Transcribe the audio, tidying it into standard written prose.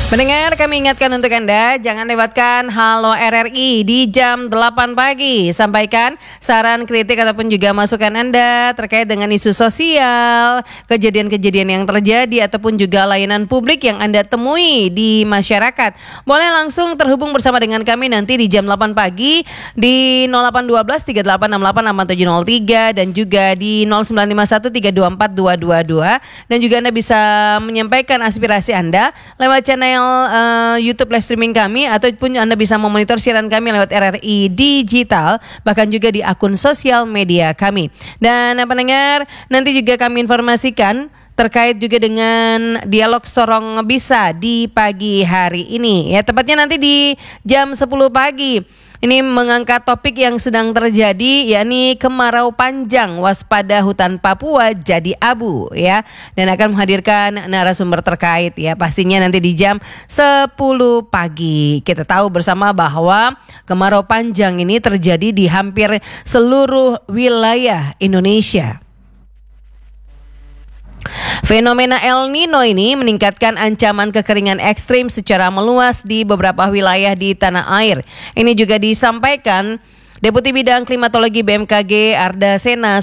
Pendengar, kami ingatkan untuk Anda, jangan lewatkan Halo RRI di jam 8 pagi. Sampaikan saran, kritik, ataupun juga masukan Anda terkait dengan isu sosial, kejadian-kejadian yang terjadi, ataupun juga layanan publik yang Anda temui di masyarakat. Boleh langsung terhubung bersama dengan kami nanti di jam 8 pagi di 0812 3868 6703 dan juga di 0951 324 222. Dan juga Anda bisa menyampaikan aspirasi Anda lewat channel YouTube live streaming kami, ataupun Anda bisa memonitor siaran kami lewat RRI Digital, bahkan juga di akun sosial media kami. Dan pendengar, nanti juga kami informasikan terkait juga dengan dialog Sorong Bisa di pagi hari ini. Ya, tepatnya nanti di jam 10 pagi. Ini mengangkat topik yang sedang terjadi, yakni kemarau panjang, waspada hutan Papua jadi abu, ya. Dan akan menghadirkan narasumber terkait, ya. Pastinya nanti di jam 10 pagi. Kita tahu bersama bahwa kemarau panjang ini terjadi di hampir seluruh wilayah Indonesia. Fenomena El Nino ini meningkatkan ancaman kekeringan ekstrim secara meluas di beberapa wilayah di tanah air. Ini juga disampaikan Deputi Bidang Klimatologi BMKG Arda Sena